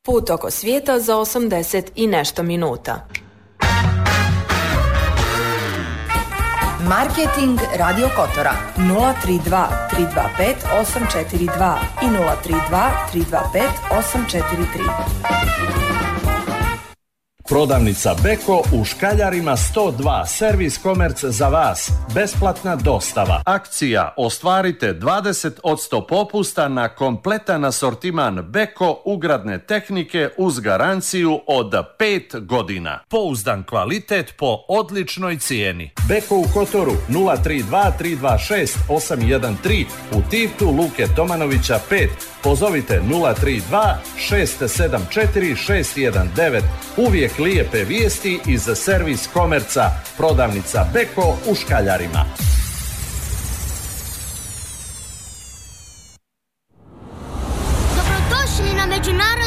Put oko svijeta za 80 i nešto minuta. Marketing Radio Kotora 032 325 842 i 032 325 843. Prodavnica Beko u Škaljarima 102, servis komerc za vas, besplatna dostava. Akcija, ostvarite 20% popusta na kompletan asortiman Beko ugradne tehnike uz garanciju od 5 godina. Pouzdan kvalitet po odličnoj cijeni. Beko u Kotoru 032 326 813, u Tivtu Luke Tomanovića 5. Pozovite 032 674 619. Uvijek lijepe vijesti iz servis komerca. Prodavnica Beko u Škaljarima. Dobrodošli na međunarodni